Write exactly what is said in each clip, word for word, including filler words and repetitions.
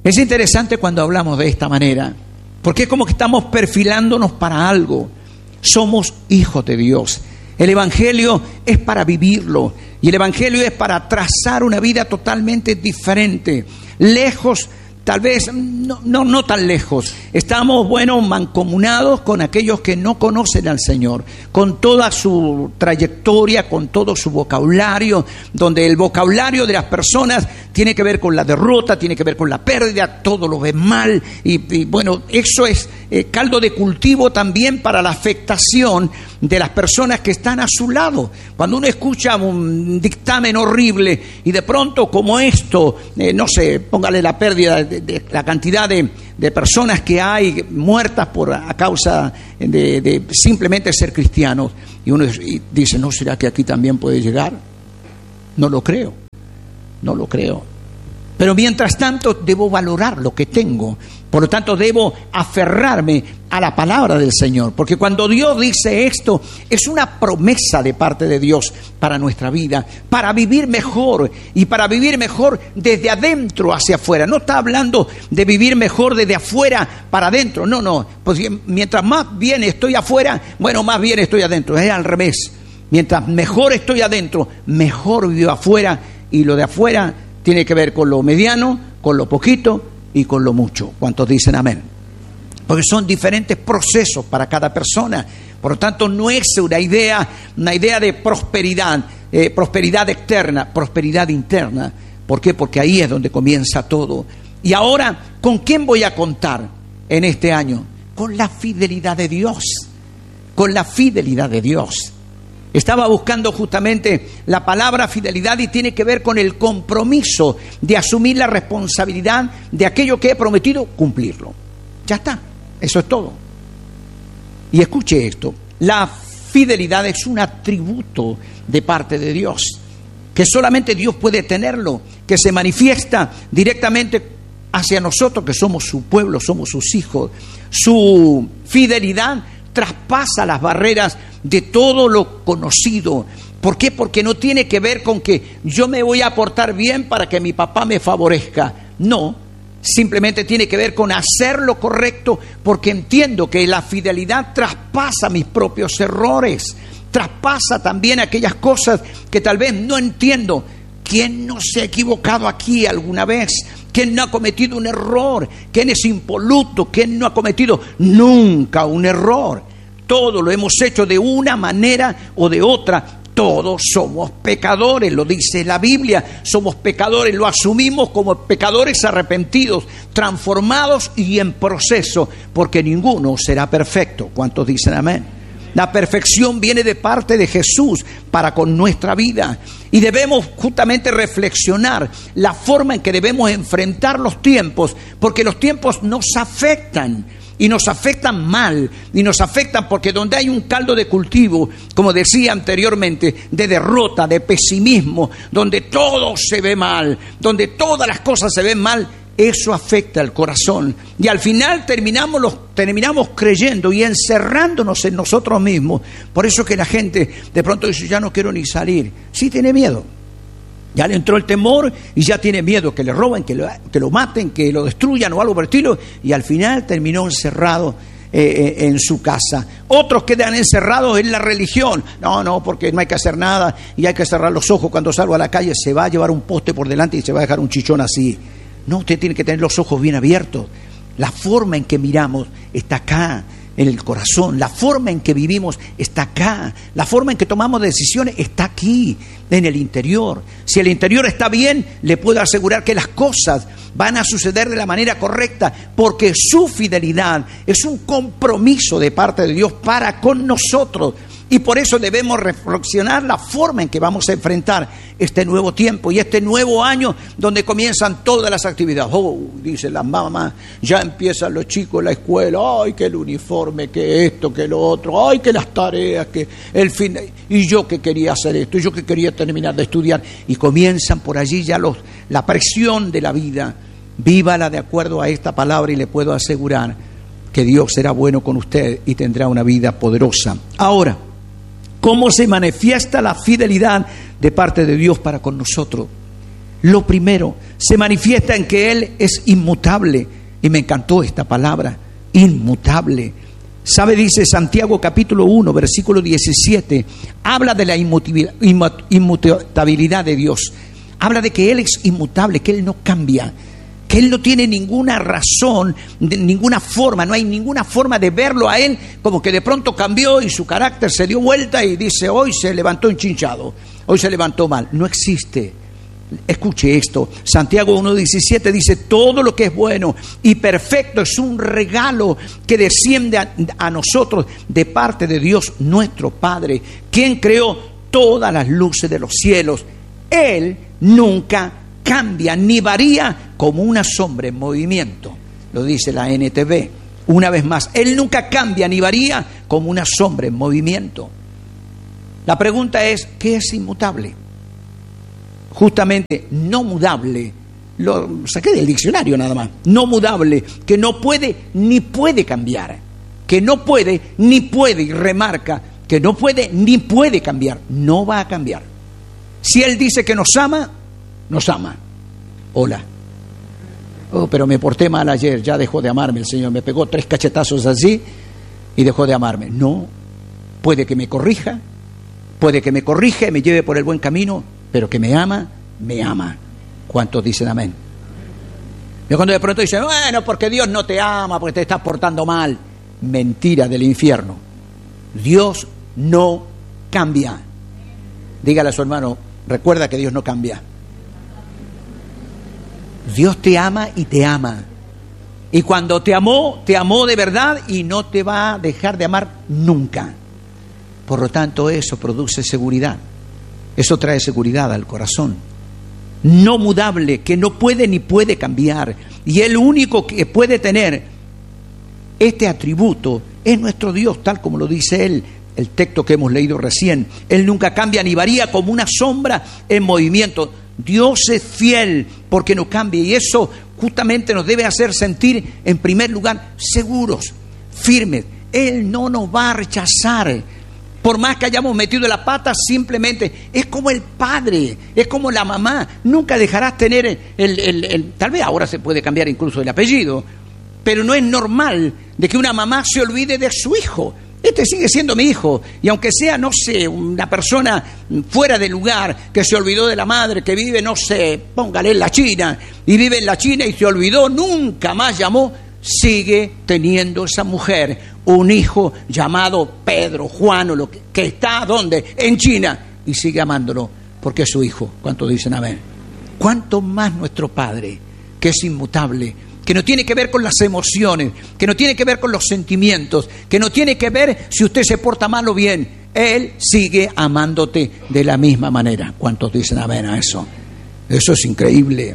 Es interesante cuando hablamos de esta manera, porque es como que estamos perfilándonos para algo. Somos hijos de Dios. El Evangelio es para vivirlo, y el Evangelio es para trazar una vida totalmente diferente, lejos. Tal vez, no, no, no tan lejos. Estamos, bueno, mancomunados con aquellos que no conocen al Señor, con toda su trayectoria, con todo su vocabulario, donde el vocabulario de las personas tiene que ver con la derrota, tiene que ver con la pérdida, todo lo ven mal. Y, y bueno, eso es eh, caldo de cultivo también para la afectación de las personas que están a su lado. Cuando uno escucha un dictamen horrible y de pronto como esto, eh, no sé, póngale la pérdida de, de la cantidad de, de personas que hay muertas por a causa de, de simplemente ser cristianos, y uno dice, ¿no será que aquí también puede llegar? No lo creo, no lo creo. Pero mientras tanto debo valorar lo que tengo. Por lo tanto debo aferrarme a la palabra del Señor. Porque cuando Dios dice esto, es una promesa de parte de Dios para nuestra vida. Para vivir mejor. Y para vivir mejor desde adentro hacia afuera. No está hablando de vivir mejor desde afuera para adentro. No, no. Pues mientras más bien estoy afuera, bueno, más bien estoy adentro. Es al revés. Mientras mejor estoy adentro, mejor vivo afuera. Y lo de afuera tiene que ver con lo mediano, con lo poquito y con lo mucho. ¿Cuántos dicen amén? Porque son diferentes procesos para cada persona. Por lo tanto, no es una idea, una idea de prosperidad, eh, prosperidad externa, prosperidad interna. ¿Por qué? Porque ahí es donde comienza todo. Y ahora, ¿con quién voy a contar en este año? Con la fidelidad de Dios. Con la fidelidad de Dios. Estaba buscando justamente la palabra fidelidad y tiene que ver con el compromiso de asumir la responsabilidad de aquello que he prometido, cumplirlo. Ya está, eso es todo. Y escuche esto, la fidelidad es un atributo de parte de Dios, que solamente Dios puede tenerlo, que se manifiesta directamente hacia nosotros, que somos su pueblo, somos sus hijos. Su fidelidad traspasa las barreras de todo lo conocido. ¿Por qué? Porque no tiene que ver con que yo me voy a portar bien para que mi papá me favorezca. No, simplemente tiene que ver con hacer lo correcto, porque entiendo que la fidelidad traspasa mis propios errores, traspasa también aquellas cosas que tal vez no entiendo. ¿Quién no se ha equivocado aquí alguna vez? ¿Quién no ha cometido un error? ¿Quién es impoluto? ¿Quién no ha cometido nunca un error? Todo lo hemos hecho de una manera o de otra. Todos somos pecadores, lo dice la Biblia. Somos pecadores, lo asumimos como pecadores arrepentidos, transformados y en proceso, porque ninguno será perfecto. ¿Cuántos dicen amén? La perfección viene de parte de Jesús para con nuestra vida. Y debemos justamente reflexionar la forma en que debemos enfrentar los tiempos, porque los tiempos nos afectan. Y nos afectan mal, y nos afectan porque donde hay un caldo de cultivo, como decía anteriormente, de derrota, de pesimismo, donde todo se ve mal, donde todas las cosas se ven mal, eso afecta al corazón. Y al final terminamos, los, terminamos creyendo y encerrándonos en nosotros mismos. Por eso que la gente de pronto dice, ya no quiero ni salir. Sí, tiene miedo. Ya le entró el temor y ya tiene miedo que le roben, que lo, que lo maten, que lo destruyan o algo por el estilo. Y al final terminó encerrado eh, eh, en su casa. Otros quedan encerrados en la religión. No, no, porque no hay que hacer nada y hay que cerrar los ojos cuando salgo a la calle. Se va a llevar un poste por delante y se va a dejar un chichón así. No, usted tiene que tener los ojos bien abiertos. La forma en que miramos está acá, en el corazón. La forma en que vivimos está acá. La forma en que tomamos decisiones está aquí, en el interior. Si el interior está bien, le puedo asegurar que las cosas van a suceder de la manera correcta, porque su fidelidad es un compromiso de parte de Dios para con nosotros. Y por eso debemos reflexionar la forma en que vamos a enfrentar este nuevo tiempo y este nuevo año donde comienzan todas las actividades. Oh, dice la mamá, ya empiezan los chicos la escuela. Ay, que el uniforme, que esto, que lo otro. Ay, que las tareas, que el fin. De... Y yo que quería hacer esto, y yo que quería terminar de estudiar. Y comienzan por allí ya los, la presión de la vida. Vívala de acuerdo a esta palabra y le puedo asegurar que Dios será bueno con usted y tendrá una vida poderosa. Ahora, ¿cómo se manifiesta la fidelidad de parte de Dios para con nosotros? Lo primero, se manifiesta en que Él es inmutable. Y me encantó esta palabra, inmutable. ¿Sabe? Dice Santiago capítulo uno, versículo diecisiete. Habla de la inmutabilidad de Dios. Habla de que Él es inmutable, que Él no cambia, que Él no tiene ninguna razón, ninguna forma, no hay ninguna forma de verlo a Él como que de pronto cambió y su carácter se dio vuelta y dice, hoy se levantó enchinchado, hoy se levantó mal. No existe. Escuche esto, Santiago uno diecisiete dice, todo lo que es bueno y perfecto es un regalo que desciende a, a nosotros de parte de Dios nuestro Padre, quien creó todas las luces de los cielos. Él nunca cambia ni varía como una sombra en movimiento, lo dice la N T V. Una vez más, Él nunca cambia ni varía como una sombra en movimiento. La pregunta es, ¿qué es inmutable? Justamente no mudable, lo saqué del diccionario nada más, no mudable, que no puede ni puede cambiar, que no puede ni puede, y remarca, que no puede ni puede cambiar, no va a cambiar. Si Él dice que nos ama, nos ama. Hola. Oh, pero me porté mal ayer, ya dejó de amarme el Señor, me pegó tres cachetazos así y dejó de amarme. No, puede que me corrija, puede que me corrija y me lleve por el buen camino, pero que me ama, me ama. ¿Cuántos dicen amén? Y cuando de pronto dicen, bueno, porque Dios no te ama, porque te estás portando mal. Mentira del infierno. Dios no cambia. Dígale a su hermano, recuerda que Dios no cambia. Dios te ama y te ama. Y cuando te amó, te amó de verdad y no te va a dejar de amar nunca. Por lo tanto, eso produce seguridad. Eso trae seguridad al corazón. No mudable, que no puede ni puede cambiar. Y el único que puede tener este atributo es nuestro Dios, tal como lo dice Él, el texto que hemos leído recién. Él nunca cambia ni varía como una sombra en movimiento. Dios es fiel porque no cambia. Y eso justamente nos debe hacer sentir, en primer lugar, seguros, firmes. Él no nos va a rechazar. Por más que hayamos metido la pata, simplemente es como el padre, es como la mamá. Nunca dejarás tener el, el, el, el... Tal vez ahora se puede cambiar incluso el apellido, pero no es normal de que una mamá se olvide de su hijo. Este sigue siendo mi hijo, y aunque sea, no sé, una persona fuera de lugar, que se olvidó de la madre, que vive, no sé, póngale en la China, y vive en la China y se olvidó, nunca más llamó, sigue teniendo esa mujer un hijo llamado Pedro, Juan, o lo que, que está, ¿dónde? En China, y sigue amándolo, porque es su hijo. ¿Cuántos dicen amén? ¿Cuánto más nuestro Padre, que es inmutable, que no tiene que ver con las emociones, que no tiene que ver con los sentimientos, que no tiene que ver si usted se porta mal o bien? Él sigue amándote de la misma manera. ¿Cuántos dicen amén a eso? Eso es increíble.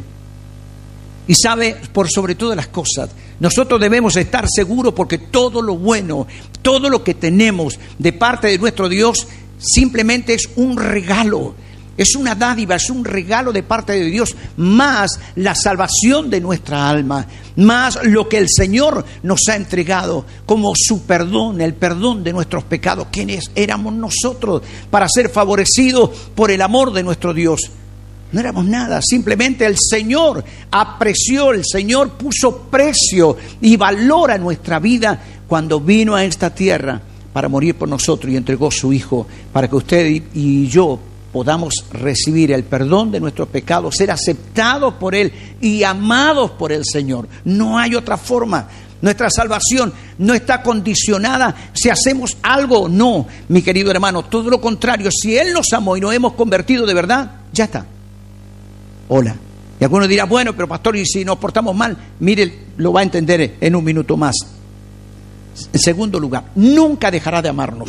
Y sabe, por sobre todas las cosas, nosotros debemos estar seguros porque todo lo bueno, todo lo que tenemos de parte de nuestro Dios, simplemente es un regalo, es una dádiva, es un regalo de parte de Dios, más la salvación de nuestra alma, más lo que el Señor nos ha entregado como su perdón, el perdón de nuestros pecados. ¿Quiénes éramos nosotros para ser favorecidos por el amor de nuestro Dios? No éramos nada, simplemente el Señor apreció, el Señor puso precio y valor a nuestra vida cuando vino a esta tierra para morir por nosotros y entregó su Hijo para que usted y yo podamos recibir el perdón de nuestros pecados, ser aceptados por Él y amados por el Señor. No hay otra forma. Nuestra salvación no está condicionada si hacemos algo o no, mi querido hermano. Todo lo contrario, si Él nos amó y nos hemos convertido de verdad, ya está. Hola. Y algunos dirán, bueno, pero pastor, y si nos portamos mal, mire, lo va a entender en un minuto más. En segundo lugar, nunca dejará de amarnos.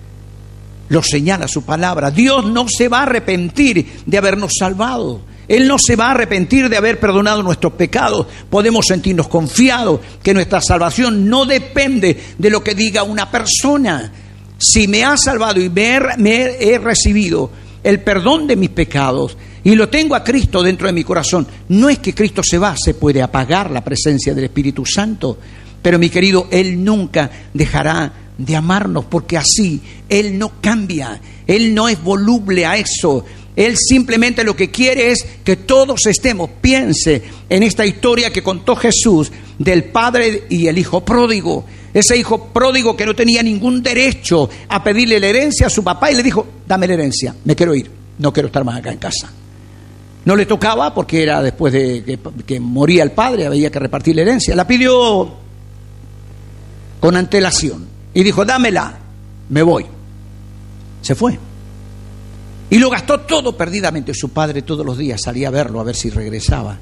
Lo señala su palabra. Dios no se va a arrepentir de habernos salvado. Él no se va a arrepentir de haber perdonado nuestros pecados. Podemos sentirnos confiados que nuestra salvación no depende de lo que diga una persona. Si me ha salvado y me he, me he recibido el perdón de mis pecados y lo tengo a Cristo dentro de mi corazón, no es que Cristo se va, se puede apagar la presencia del Espíritu Santo, pero mi querido, Él nunca dejará de amarnos, porque así Él no cambia, Él no es voluble a eso. Él simplemente lo que quiere es que todos estemos. Piense en esta historia que contó Jesús del padre y el hijo pródigo. Ese hijo pródigo que no tenía ningún derecho a pedirle la herencia a su papá y le dijo, dame la herencia, me quiero ir, no quiero estar más acá en casa. No le tocaba porque era después de que, que moría el padre, había que repartir la herencia. La pidió con antelación y dijo, dámela, me voy. Se fue. Y lo gastó todo perdidamente. Su padre todos los días salía a verlo, a ver si regresaba.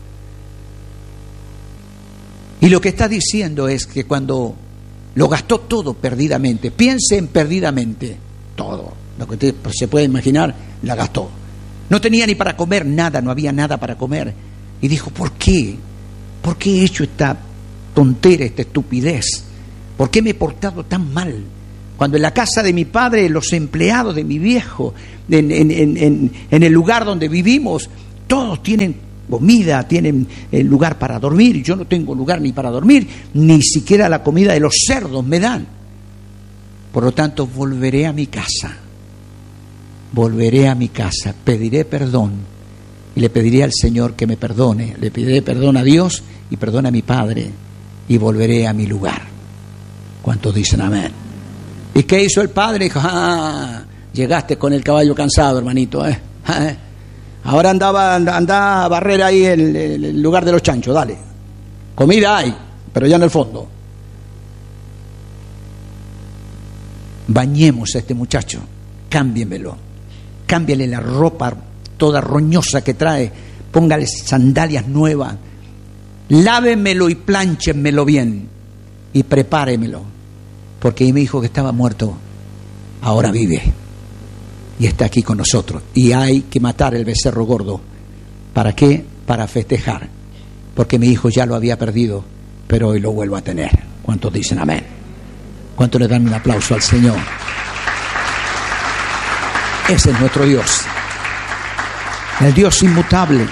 Y lo que está diciendo es que cuando lo gastó todo perdidamente, piense en perdidamente, todo, lo que usted se puede imaginar, la gastó. No tenía ni para comer nada, no había nada para comer. Y dijo, ¿por qué? ¿Por qué he hecho esta tontera, esta estupidez? ¿Por qué me he portado tan mal? Cuando en la casa de mi padre, los empleados de mi viejo, en, en, en, en el lugar donde vivimos, todos tienen comida, tienen el lugar para dormir. Yo no tengo lugar ni para dormir, ni siquiera la comida de los cerdos me dan. Por lo tanto, volveré a mi casa. Volveré a mi casa, pediré perdón y le pediré al Señor que me perdone. Le pediré perdón a Dios y perdón a mi padre y volveré a mi lugar. ¿Cuántos dicen amén? ¿Y qué hizo el padre? Dijo, ah, llegaste con el caballo cansado, hermanito, ¿eh? ¿Eh? Ahora andaba, anda a barrer ahí el, el, el lugar de los chanchos, dale. Comida hay, pero ya en el fondo. Bañemos a este muchacho, cámbienmelo, cámbiale la ropa toda roñosa que trae, póngale sandalias nuevas, lávemelo y plánchenmelo bien y prepáremelo. Porque mi hijo que estaba muerto, ahora vive y está aquí con nosotros. Y hay que matar el becerro gordo. ¿Para qué? Para festejar. Porque mi hijo ya lo había perdido, pero hoy lo vuelvo a tener. ¿Cuántos dicen amén? ¿Cuántos le dan un aplauso al Señor? Ese es nuestro Dios. El Dios inmutable.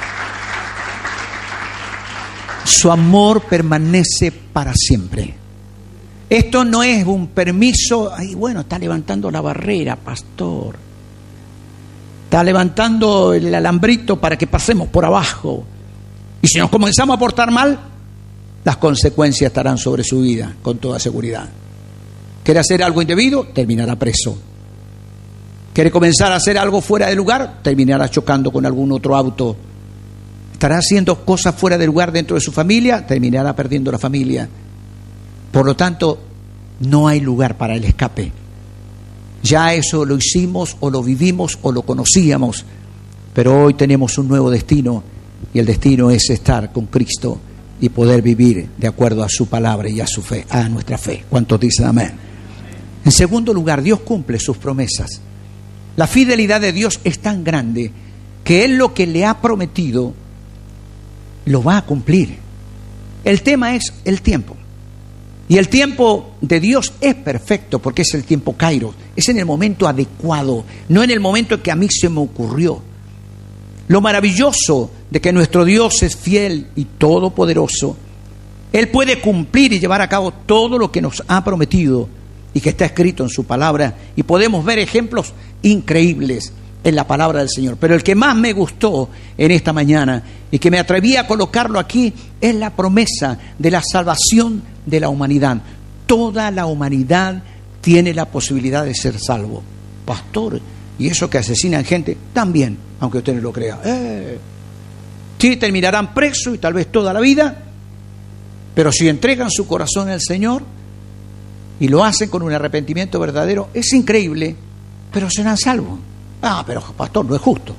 Su amor permanece para siempre. Esto no es un permiso, ay, bueno, está levantando la barrera, pastor. Está levantando el alambrito para que pasemos por abajo. Y si nos comenzamos a portar mal, las consecuencias estarán sobre su vida, con toda seguridad. ¿Quiere hacer algo indebido? Terminará preso. ¿Quiere comenzar a hacer algo fuera de lugar? Terminará chocando con algún otro auto. ¿Estará haciendo cosas fuera de lugar dentro de su familia? Terminará perdiendo la familia. Por lo tanto, no hay lugar para el escape. Ya eso lo hicimos o lo vivimos o lo conocíamos, pero hoy tenemos un nuevo destino y el destino es estar con Cristo y poder vivir de acuerdo a su palabra y a su fe, a nuestra fe. ¿Cuántos dicen amén? En segundo lugar, Dios cumple sus promesas. La fidelidad de Dios es tan grande que Él lo que le ha prometido lo va a cumplir. El tema es el tiempo. Y el tiempo de Dios es perfecto porque es el tiempo Kairos, es en el momento adecuado, no en el momento en que a mí se me ocurrió. Lo maravilloso de que nuestro Dios es fiel y todopoderoso, Él puede cumplir y llevar a cabo todo lo que nos ha prometido y que está escrito en su palabra, y podemos ver ejemplos increíbles en la palabra del Señor. Pero el que más me gustó en esta mañana y que me atreví a colocarlo aquí es la promesa de la salvación de la humanidad. Toda la humanidad tiene la posibilidad de ser salvo. Pastor, y eso que asesinan gente, también, aunque usted no lo crea. Eh, sí, terminarán presos y tal vez toda la vida, pero si entregan su corazón al Señor y lo hacen con un arrepentimiento verdadero, es increíble, pero serán salvos. Ah, pero pastor, no es justo.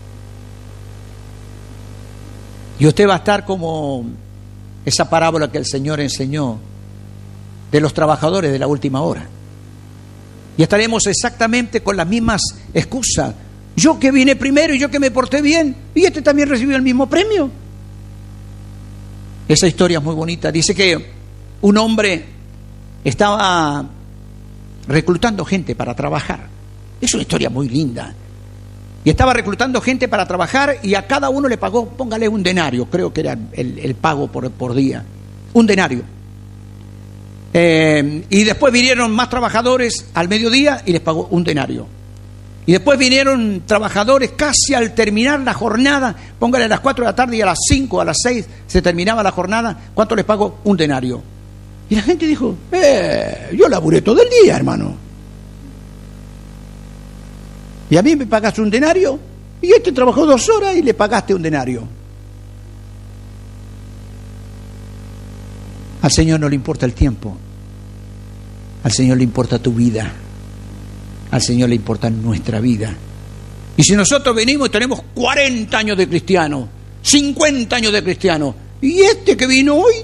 Y usted va a estar como esa parábola que el Señor enseñó de los trabajadores de la última hora. Y estaremos exactamente con las mismas excusas. Yo que vine primero y yo que me porté bien, y este también recibió el mismo premio. Esa historia es muy bonita. Dice que un hombre estaba reclutando gente para trabajar. Es una historia muy linda. Y estaba reclutando gente para trabajar y a cada uno le pagó, póngale un denario, creo que era el, el pago por, por día. Un denario. Eh, y después vinieron más trabajadores al mediodía y les pagó un denario. Y después vinieron trabajadores casi al terminar la jornada, póngale a las cuatro de la tarde y a las cinco, a las seis se terminaba la jornada. ¿Cuánto les pago? Un denario. Y la gente dijo, eh, yo laburé todo el día, hermano. Y a mí me pagaste un denario, y este trabajó dos horas y le pagaste un denario. Al Señor no le importa el tiempo, al Señor le importa tu vida, al Señor le importa nuestra vida. Y si nosotros venimos y tenemos cuarenta años de cristiano, cincuenta años de cristiano, y este que vino hoy,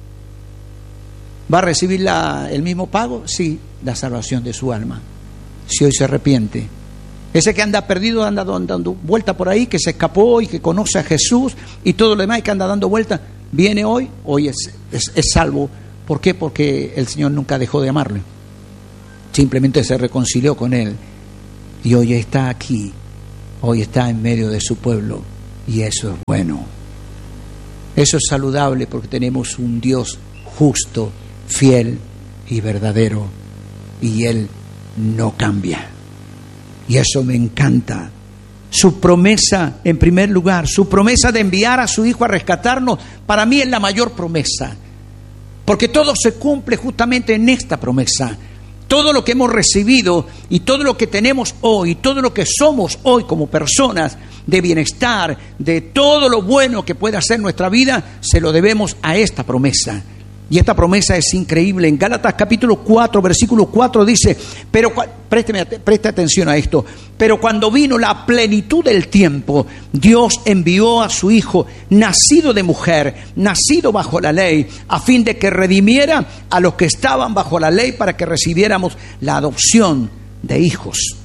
¿va a recibir la, el mismo pago? Sí, la salvación de su alma, si hoy se arrepiente. Ese que anda perdido, anda dando vuelta por ahí, que se escapó y que conoce a Jesús y todo lo demás, y que anda dando vuelta, viene hoy, hoy es, es, es salvo. ¿Por qué? Porque el Señor nunca dejó de amarle. Simplemente se reconcilió con Él. Y hoy está aquí, hoy está en medio de su pueblo. Y eso es bueno. Eso es saludable porque tenemos un Dios justo, fiel y verdadero. Y Él no cambia. Y eso me encanta. Su promesa, en primer lugar, su promesa de enviar a su Hijo a rescatarnos, para mí es la mayor promesa. Porque todo se cumple justamente en esta promesa. Todo lo que hemos recibido y todo lo que tenemos hoy, todo lo que somos hoy como personas de bienestar, de todo lo bueno que puede hacer nuestra vida, se lo debemos a esta promesa. Y esta promesa es increíble. En Gálatas capítulo cuatro, versículo cuatro dice, pero présteme, preste atención a esto, pero cuando vino la plenitud del tiempo, Dios envió a su Hijo, nacido de mujer, nacido bajo la ley, a fin de que redimiera a los que estaban bajo la ley para que recibiéramos la adopción de hijos.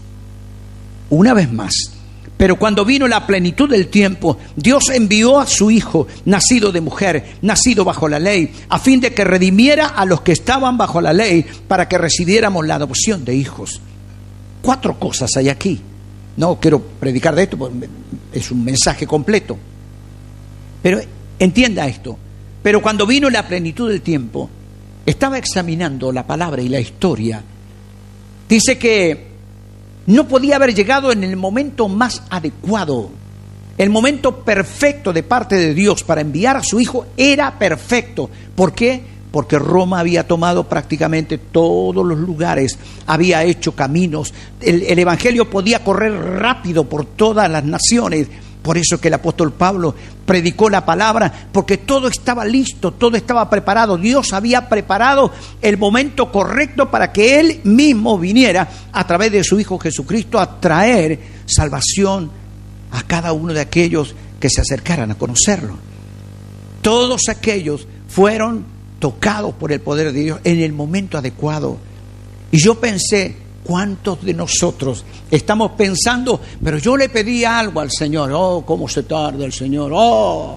Una vez más, pero cuando vino la plenitud del tiempo, Dios envió a su Hijo, nacido de mujer, nacido bajo la ley, a fin de que redimiera a los que estaban bajo la ley, para que recibiéramos la adopción de hijos. Cuatro cosas hay aquí. No quiero predicar de esto, porque es un mensaje completo. Pero entienda esto. Pero cuando vino la plenitud del tiempo, estaba examinando la palabra y la historia. Dice que no podía haber llegado en el momento más adecuado. El momento perfecto de parte de Dios para enviar a su Hijo era perfecto. ¿Por qué? Porque Roma había tomado prácticamente todos los lugares, había hecho caminos. El, el Evangelio podía correr rápido por todas las naciones. Por eso que el apóstol Pablo predicó la palabra, porque todo estaba listo, todo estaba preparado. Dios había preparado el momento correcto para que Él mismo viniera a través de su Hijo Jesucristo a traer salvación a cada uno de aquellos que se acercaran a conocerlo. Todos aquellos fueron tocados por el poder de Dios en el momento adecuado. Y yo pensé, ¿cuántos de nosotros estamos pensando, pero yo le pedí algo al Señor? Oh, cómo se tarda el Señor. Oh.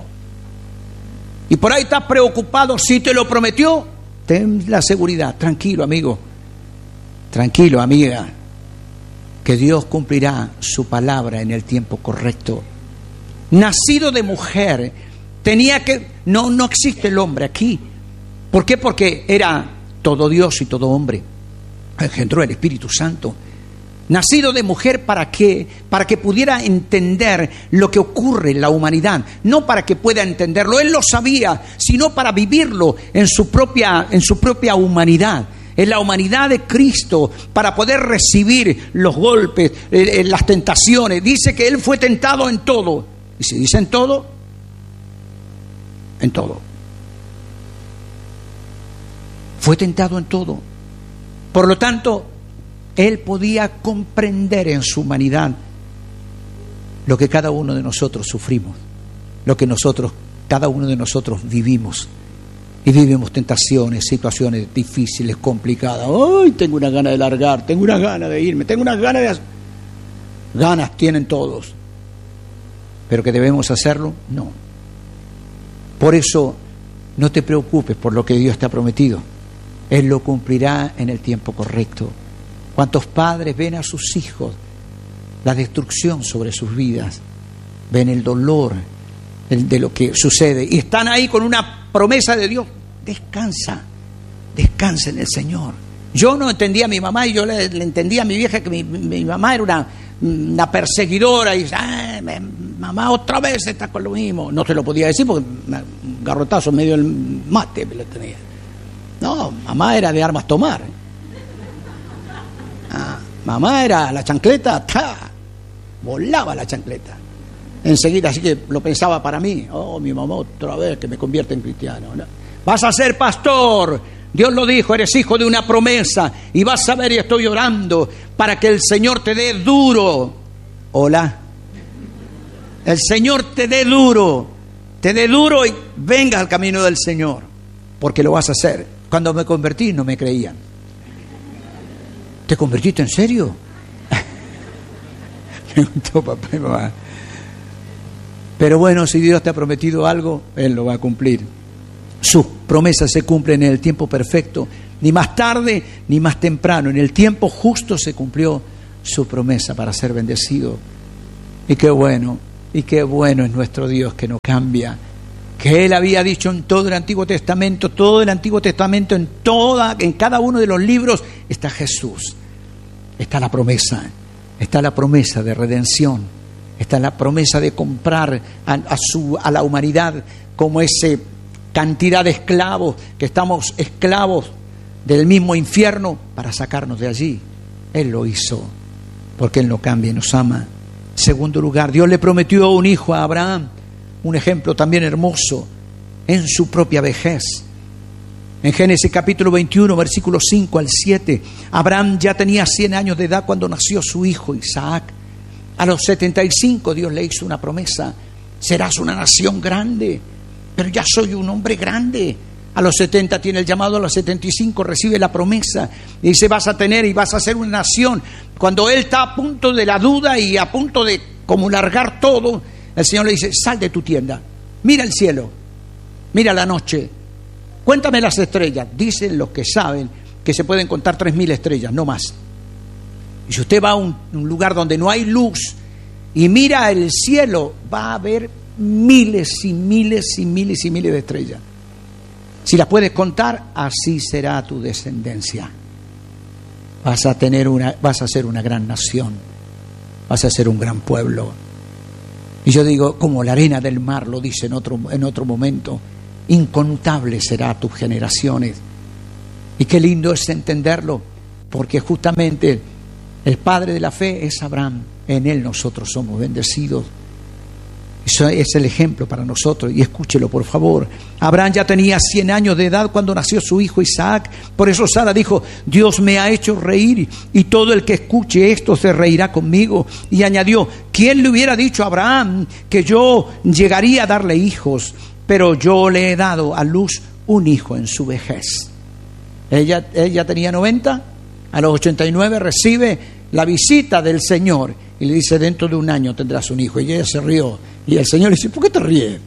Y por ahí estás preocupado. Si te lo prometió, ten la seguridad. Tranquilo, amigo. Tranquilo, amiga. Que Dios cumplirá su palabra en el tiempo correcto. Nacido de mujer, tenía que... No, no existe el hombre aquí. ¿Por qué? Porque era todo Dios y todo hombre. Engendró el Espíritu Santo. Nacido de mujer, ¿para qué? Para que pudiera entender lo que ocurre en la humanidad. No para que pueda entenderlo, él lo sabía, sino para vivirlo en su propia, en su propia humanidad, en la humanidad de Cristo, para poder recibir los golpes, eh, las tentaciones. Dice que él fue tentado en todo. Y si dice en todo, en todo. Fue tentado en todo. Por lo tanto, él podía comprender en su humanidad lo que cada uno de nosotros sufrimos, lo que nosotros, cada uno de nosotros vivimos. Y vivimos tentaciones, situaciones difíciles, complicadas. ¡Ay, tengo una gana de largar! Tengo una gana de irme, tengo unas ganas de... Ganas tienen todos. ¿Pero que debemos hacerlo? No. Por eso, no te preocupes por lo que Dios te ha prometido. Él lo cumplirá en el tiempo correcto. ¿Cuántos padres ven a sus hijos la destrucción sobre sus vidas? Ven el dolor de lo que sucede y están ahí con una promesa de Dios. Descansa, descansa en el Señor. Yo no entendía a mi mamá y yo le, le entendía a mi vieja que mi, mi mamá era una una perseguidora y dice, ah, mamá otra vez está con lo mismo. No se lo podía decir porque un garrotazo en medio del mate me lo tenía. No, mamá era de armas tomar. Ah, mamá era la chancleta, ¡ta! Volaba la chancleta. Enseguida, así que lo pensaba para mí. Oh, mi mamá otra vez que me convierte en cristiano, ¿no? Vas a ser pastor. Dios lo dijo, eres hijo de una promesa. Y vas a ver, y estoy orando para que el Señor te dé duro. Hola. El Señor te dé duro. Te dé duro y venga al camino del Señor. Porque lo vas a hacer. Cuando me convertí no me creían. ¿Te convertiste en serio? Preguntó papá y mamá. Pero bueno, si Dios te ha prometido algo, Él lo va a cumplir. Sus promesas se cumplen en el tiempo perfecto, ni más tarde ni más temprano. En el tiempo justo se cumplió su promesa para ser bendecido. Y qué bueno, y qué bueno es nuestro Dios que no cambia. Que Él había dicho en todo el Antiguo Testamento, todo el Antiguo Testamento, en toda, en cada uno de los libros está Jesús. Está la promesa, está la promesa de redención. Está la promesa de comprar a, a, su, a la humanidad como ese cantidad de esclavos, que estamos esclavos del mismo infierno para sacarnos de allí. Él lo hizo porque Él no cambia y nos ama. Segundo lugar, Dios le prometió un hijo a Abraham, un ejemplo también hermoso, en su propia vejez. En Génesis capítulo veintiuno, versículos cinco al siete, Abraham ya tenía cien años de edad cuando nació su hijo Isaac. A los setenta y cinco Dios le hizo una promesa: serás una nación grande. Pero ya soy un hombre grande. A los setenta tiene el llamado, a los setenta y cinco recibe la promesa. Y dice, vas a tener y vas a ser una nación. Cuando él está a punto de la duda y a punto de como largar todo, el Señor le dice, sal de tu tienda, mira el cielo, mira la noche, cuéntame las estrellas. Dicen los que saben que se pueden contar tres mil estrellas, no más. Y si usted va a un, un lugar donde no hay luz y mira el cielo, va a ver miles y miles y miles y miles de estrellas. Si las puedes contar, así será tu descendencia. Vas a tener una, vas a ser una gran nación, vas a ser un gran pueblo. Y yo digo, como la arena del mar, lo dice en otro, en otro momento, incontable será tus generaciones. Y qué lindo es entenderlo, porque justamente el padre de la fe es Abraham. En él nosotros somos bendecidos. Eso es el ejemplo para nosotros. Y escúchelo, por favor. Abraham ya tenía cien años de edad cuando nació su hijo Isaac. Por eso Sara dijo, Dios me ha hecho reír y todo el que escuche esto se reirá conmigo. Y añadió, ¿quién le hubiera dicho a Abraham que yo llegaría a darle hijos? Pero yo le he dado a luz un hijo en su vejez. Ella, ella tenía noventa, a los ochenta y nueve recibe la visita del Señor y le dice, dentro de un año tendrás un hijo. Y ella se rió. Y el Señor le dice, ¿por qué te ríes?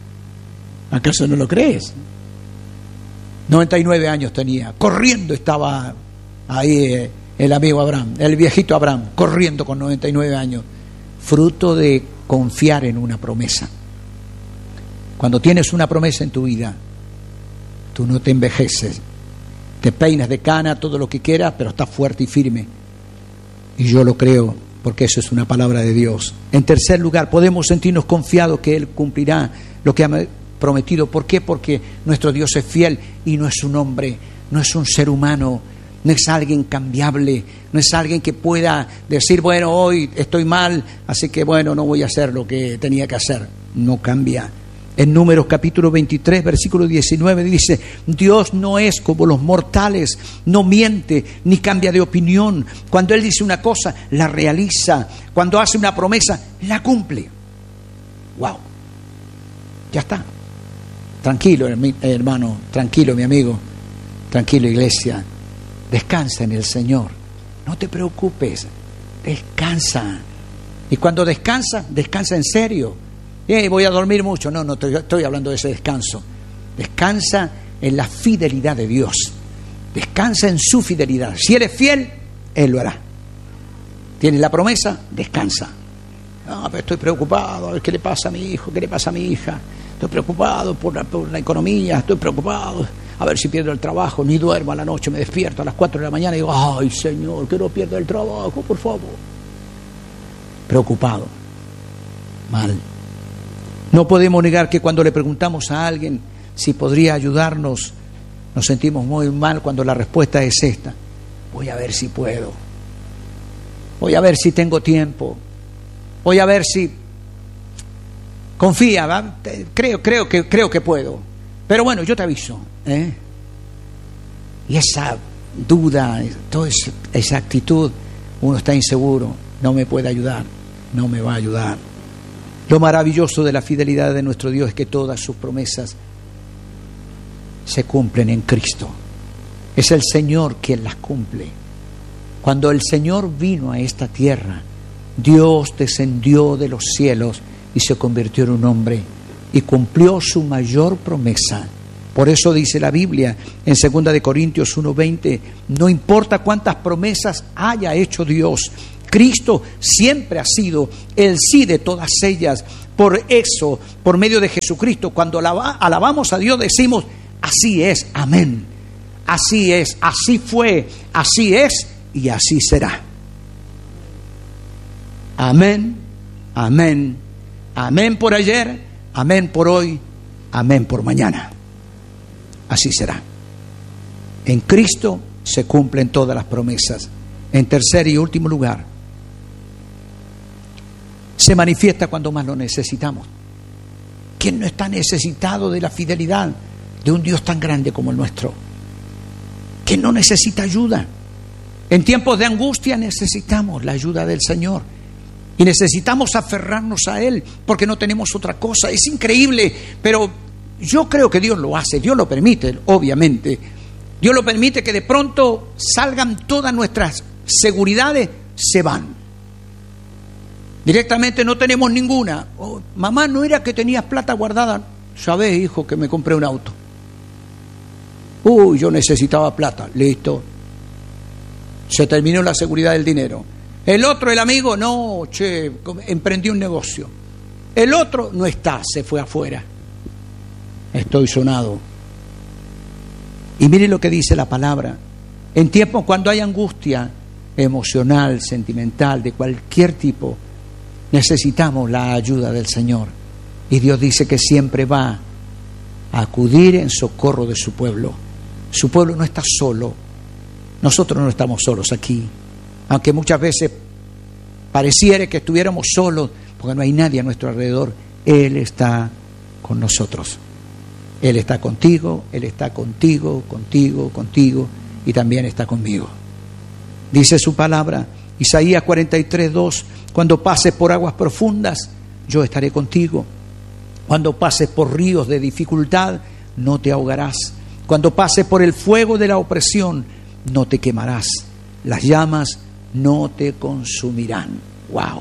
¿Acaso no lo crees? noventa y nueve años tenía. Corriendo estaba ahí el amigo Abraham, el viejito Abraham, corriendo con noventa y nueve años. Fruto de confiar en una promesa. Cuando tienes una promesa en tu vida, tú no te envejeces. Te peinas de cana, todo lo que quieras, pero estás fuerte y firme. Y yo lo creo, porque eso es una palabra de Dios. En tercer lugar, podemos sentirnos confiados que Él cumplirá lo que ha prometido. ¿Por qué? Porque nuestro Dios es fiel y no es un hombre, no es un ser humano, no es alguien cambiable, no es alguien que pueda decir, bueno, hoy estoy mal, así que bueno, no voy a hacer lo que tenía que hacer. No cambia. En Números capítulo veintitrés, versículo diecinueve dice, Dios no es como los mortales, no miente ni cambia de opinión. Cuando Él dice una cosa, la realiza. Cuando hace una promesa, la cumple. Wow. Ya está. Tranquilo, hermano, tranquilo, mi amigo, tranquilo, iglesia. Descansa en el Señor. No te preocupes, descansa. Y cuando descansa, descansa en serio. Eh, voy a dormir mucho. No, no estoy, estoy hablando de ese descanso. Descansa en la fidelidad de Dios. Descansa en su fidelidad. Si Él es fiel, Él lo hará. Tienes la promesa, descansa. No, pero estoy preocupado. A ver qué le pasa a mi hijo, qué le pasa a mi hija. Estoy preocupado por la, por la economía. Estoy preocupado. A ver si pierdo el trabajo. Ni duermo a la noche. Me despierto a las cuatro de la mañana y digo, ay, Señor, que no pierda el trabajo, por favor. preocupado, mal. No podemos negar que cuando le preguntamos a alguien si podría ayudarnos, nos sentimos muy mal cuando la respuesta es esta: voy a ver si puedo, voy a ver si tengo tiempo, voy a ver si... Confía, ¿va? creo, creo que creo que puedo, pero bueno, yo te aviso, ¿eh? Y esa duda, toda esa actitud, uno está inseguro, no me puede ayudar, no me va a ayudar. Lo maravilloso de la fidelidad de nuestro Dios es que todas sus promesas se cumplen en Cristo. Es el Señor quien las cumple. Cuando el Señor vino a esta tierra, Dios descendió de los cielos y se convirtió en un hombre y cumplió su mayor promesa. Por eso dice la Biblia en segunda de Corintios uno veinte, no importa cuántas promesas haya hecho Dios, Cristo siempre ha sido el sí de todas ellas. Por eso, por medio de Jesucristo, cuando alabamos a Dios decimos: así es, amén. Así es, así fue, así es y así será. Amén, amén, amén por ayer, amén por hoy, amén por mañana. Así será. En Cristo se cumplen todas las promesas. En tercer y último lugar, se manifiesta cuando más lo necesitamos. ¿Quién no está necesitado de la fidelidad de un Dios tan grande como el nuestro? ¿Quién no necesita ayuda? En tiempos de angustia necesitamos la ayuda del Señor y necesitamos aferrarnos a Él porque no tenemos otra cosa. Es increíble, pero yo creo que Dios lo hace, Dios lo permite, obviamente. Dios lo permite que de pronto salgan todas nuestras seguridades, se van. Directamente no tenemos ninguna. Oh, mamá, ¿no era que tenías plata guardada? Sabés, hijo, que me compré un auto. Uy, yo necesitaba plata. Listo. Se terminó la seguridad del dinero. El otro, el amigo, no, che, emprendí un negocio. El otro no está, se fue afuera. Estoy sonado. Y mire lo que dice la palabra. En tiempos cuando hay angustia emocional, sentimental, de cualquier tipo, necesitamos la ayuda del Señor. Y Dios dice que siempre va a acudir en socorro de su pueblo. Su pueblo no está solo. Nosotros no estamos solos aquí. Aunque muchas veces pareciera que estuviéramos solos, porque no hay nadie a nuestro alrededor. Él está con nosotros. Él está contigo, Él está contigo, contigo, contigo, y también está conmigo. Dice su palabra, Isaías cuarenta y tres, dos, cuando pases por aguas profundas, yo estaré contigo. Cuando pases por ríos de dificultad, no te ahogarás. Cuando pases por el fuego de la opresión, no te quemarás. Las llamas no te consumirán. ¡Wow!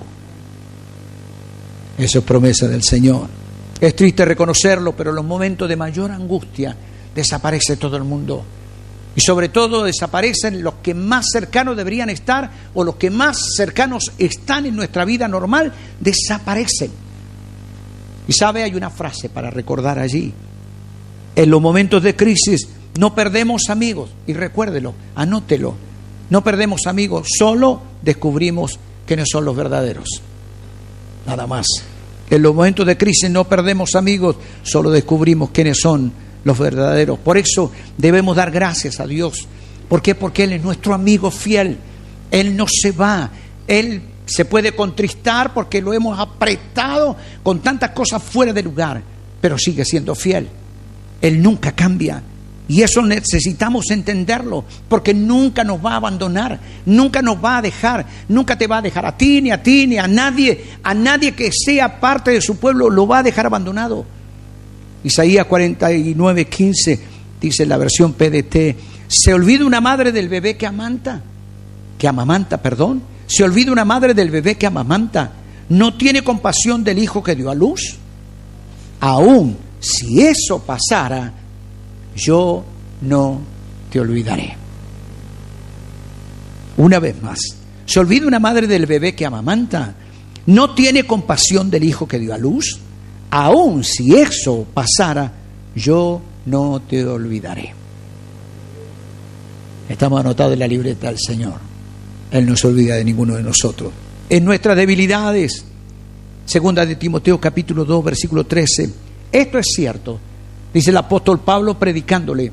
Eso es promesa del Señor. Es triste reconocerlo, pero en los momentos de mayor angustia desaparece todo el mundo. Y sobre todo desaparecen los que más cercanos deberían estar, o los que más cercanos están en nuestra vida normal, desaparecen. Y sabe, hay una frase para recordar allí. En los momentos de crisis no perdemos amigos, y recuérdelo, anótelo, no perdemos amigos, solo descubrimos quiénes son los verdaderos. Nada más. En los momentos de crisis no perdemos amigos, solo descubrimos quiénes son los verdaderos. Por eso debemos dar gracias a Dios. ¿Por qué? Porque Él es nuestro amigo fiel. Él no se va. Él se puede contristar porque lo hemos apretado con tantas cosas fuera de lugar, pero sigue siendo fiel. Él nunca cambia. Y eso necesitamos entenderlo, porque nunca nos va a abandonar, nunca nos va a dejar, nunca te va a dejar a ti, ni a ti, ni a nadie, a nadie que sea parte de su pueblo lo va a dejar abandonado. Isaías cuarenta y nueve, quince dice en la versión P D T, ¿se olvida una madre del bebé que amamanta? Que amamanta, perdón. ¿Se olvida una madre del bebé que amamanta? ¿No tiene compasión del hijo que dio a luz? Aún si eso pasara, yo no te olvidaré. Una vez más, ¿se olvida una madre del bebé que amamanta? ¿No tiene compasión del hijo que dio a luz? Aún si eso pasara, yo no te olvidaré. Estamos anotados en la libreta del Señor. Él no se olvida de ninguno de nosotros. en nuestras debilidades. Segunda de Timoteo capítulo dos, versículo trece. Esto es cierto, dice el apóstol Pablo predicándole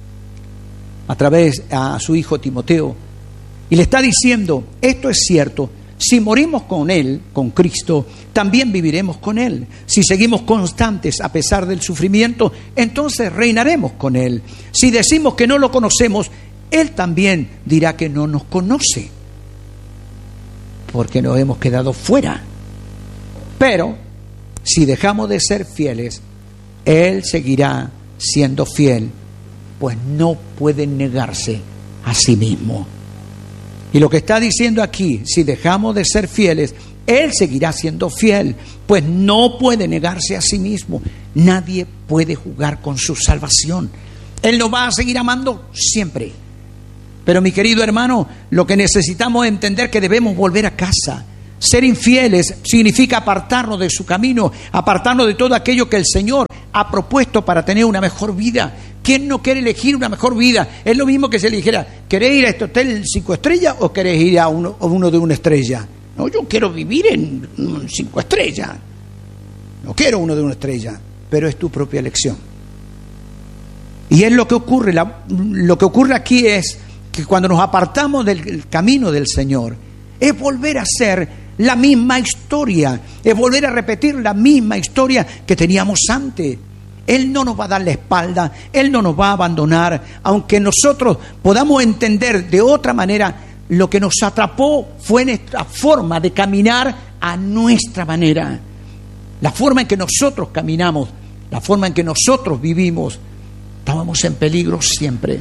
a través a su hijo Timoteo, y le está diciendo, esto es cierto, si morimos con Él, con Cristo, también viviremos con Él. Si seguimos constantes a pesar del sufrimiento, entonces reinaremos con Él. Si decimos que no lo conocemos, Él también dirá que no nos conoce, porque nos hemos quedado fuera. Pero si dejamos de ser fieles, Él seguirá siendo fiel, pues no puede negarse a sí mismo. Y lo que está diciendo aquí, si dejamos de ser fieles, Él seguirá siendo fiel, pues no puede negarse a sí mismo. Nadie puede jugar con su salvación. Él nos va a seguir amando siempre. Pero mi querido hermano, lo que necesitamos es entender que debemos volver a casa. Ser infieles significa apartarnos de su camino, apartarnos de todo aquello que el Señor ha propuesto para tener una mejor vida. ¿Quién no quiere elegir una mejor vida? Es lo mismo que si le dijera, ¿querés ir a este hotel cinco estrellas o querés ir a uno, a uno de una estrella? No, yo quiero vivir en cinco estrellas. No quiero uno de una estrella, pero es tu propia elección. Y es lo que ocurre. La, lo que ocurre aquí es que cuando nos apartamos del camino del Señor, es volver a ser la misma historia, es volver a repetir la misma historia que teníamos antes. Él no nos va a dar la espalda, Él no nos va a abandonar, aunque nosotros podamos entender de otra manera. Lo que nos atrapó fue nuestra forma de caminar a nuestra manera, la forma en que nosotros caminamos, la forma en que nosotros vivimos. Estábamos en peligro siempre.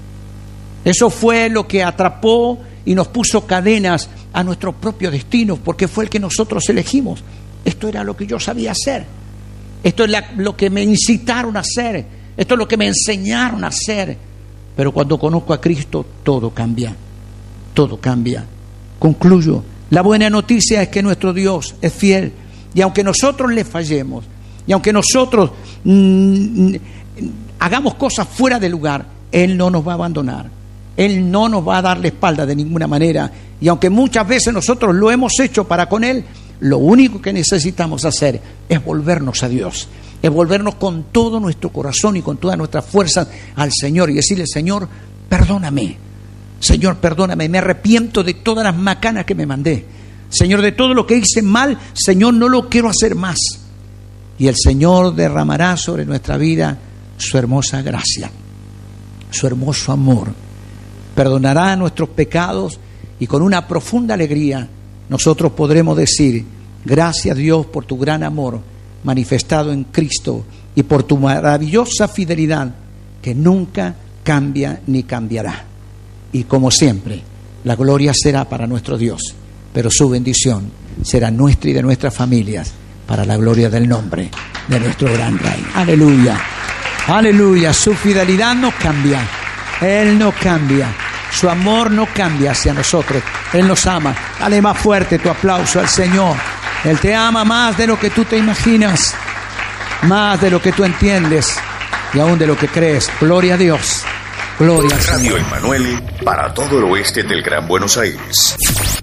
Eso fue lo que atrapó y nos puso cadenas a nuestro propio destino, porque fue el que nosotros elegimos. Esto era lo que yo sabía hacer. Esto es la, lo que me incitaron a hacer. Esto es lo que me enseñaron a hacer. Pero cuando conozco a Cristo, todo cambia. Todo cambia. Concluyo. La buena noticia es que nuestro Dios es fiel. Y aunque nosotros le fallemos, y aunque nosotros mmm, hagamos cosas fuera de lugar, Él no nos va a abandonar. Él no nos va a dar la espalda de ninguna manera. Y aunque muchas veces nosotros lo hemos hecho para con Él, lo único que necesitamos hacer es volvernos a Dios, es volvernos con todo nuestro corazón y con todas nuestras fuerzas al Señor y decirle, Señor, perdóname, Señor, perdóname, me arrepiento de todas las macanas que me mandé, Señor, de todo lo que hice mal, Señor, no lo quiero hacer más. Y el Señor derramará sobre nuestra vida su hermosa gracia, su hermoso amor, perdonará nuestros pecados y con una profunda alegría nosotros podremos decir, gracias Dios por tu gran amor manifestado en Cristo y por tu maravillosa fidelidad que nunca cambia ni cambiará. Y como siempre, la gloria será para nuestro Dios, pero su bendición será nuestra y de nuestras familias para la gloria del nombre de nuestro gran Rey. Aleluya, aleluya, su fidelidad no cambia, Él no cambia. Su amor no cambia hacia nosotros. Él nos ama. Dale más fuerte tu aplauso al Señor. Él te ama más de lo que tú te imaginas, más de lo que tú entiendes y aún de lo que crees. Gloria a Dios. Gloria al Señor. Radio Emmanuel para todo el oeste del Gran Buenos Aires.